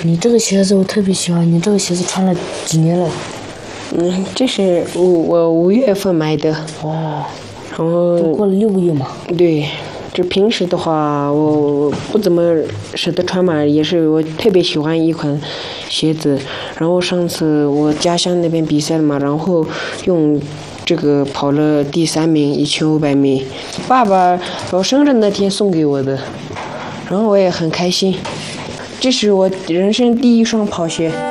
你这个鞋子我特别喜欢，你这个鞋子穿了几年了？ 这是我5月份买的。 哦， 然后都过了6个月嘛。 对，这平时的话我不怎么舍得穿嘛，也是我特别喜欢一款鞋子。然后上次我家乡那边比赛了嘛，然后用这个跑了第3名，1500米。爸爸我生日那天送给我的，然后我也很开心。这是我人生第1双跑鞋。